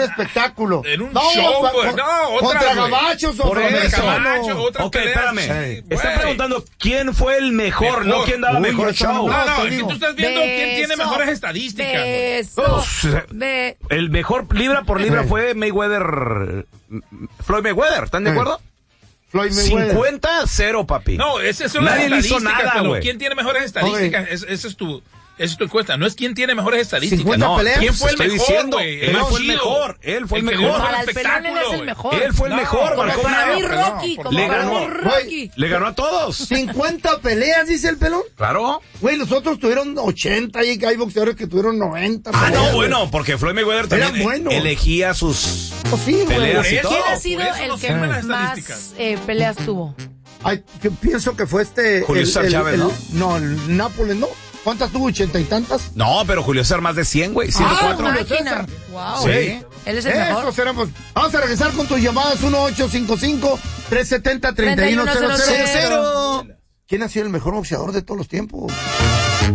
un espectáculo. En un show, pues. No, otra, contra güey. gabachos o Por eso. Otra Ok, pelea. espérame. Sí, Está güey. preguntando quién fue el mejor, no quién daba mejor eso show. No, te es que digo. tú estás viendo quién tiene mejores estadísticas. El mejor libra por libra fue Floyd Mayweather, ¿están de acuerdo? Floyd Mayweather. 50-0, papi. No, esas son las Nadie le hizo estadísticas. nada, pero güey. ¿quién tiene mejores estadísticas? Esa es tu encuesta. No es quién tiene mejores estadísticas. 50 No, peleas. ¿quién fue el Estoy mejor, diciendo, güey? él fue el chido. mejor. Él fue el que mejor. dio Para el pelón él espectáculo, es el güey. mejor. Él fue el mejor. Como marcó para una- mí Rocky, no, como le para ganó. mí Rocky. Le ganó a todos. 50 peleas, dice el pelón. Claro. Güey, los otros tuvieron 80 y hay boxeadores que tuvieron 90. Ah, peleas, no, güey. bueno, porque Floyd Mayweather Era también bueno. elegía sus Pues sí, güey. peleas y Por todo. ¿Quién ha sido Por eso el no que sirven las más estadísticas. peleas tuvo? Ay, yo pienso que fue Julio César Chávez, ¿no? No, el Nápoles, ¿no? ¿Cuántas tuvo? ¿80 y tantas? No, pero Julio César más de 100, güey. 104. Ah, máquina. Wow. Sí. Él es el mejor. Eso éramos. Vamos a regresar con tus llamadas 1855-370-3100. ¿Quién ha sido el mejor boxeador de todos los tiempos?